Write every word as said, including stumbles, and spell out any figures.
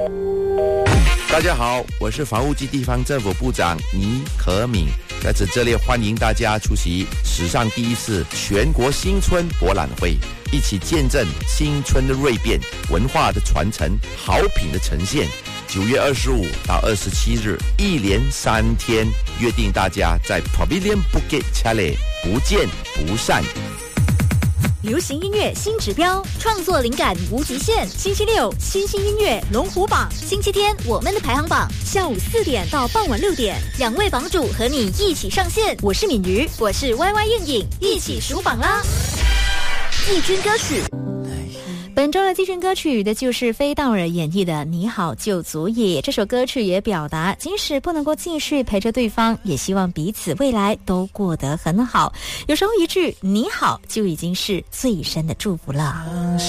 大家好，我是房屋及地方政府部长倪可敏，在此热烈欢迎大家出席史上第一次全国新春博览会，一起见证新春的锐变、文化的传承、好品的呈现。九月二十五到二十七日，一连三天，约定大家在 Pavilion Bukit Jalil 不见不散。 流行音乐新指标，创作灵感无极限。星期六新兴音乐龙虎榜，星期天我们的排行榜，下午四点到傍晚六点，两位榜主和你一起上线。我是敏瑜，我是 Y Y 燕影，一起数榜啦！季军歌曲。本周的季军歌曲的就是菲道尔演绎的《你好就足矣》。这首歌曲也表达，即使不能够继续陪着对方，也希望彼此未来都过得很好。有时候一句你好就已经是最深的祝福了。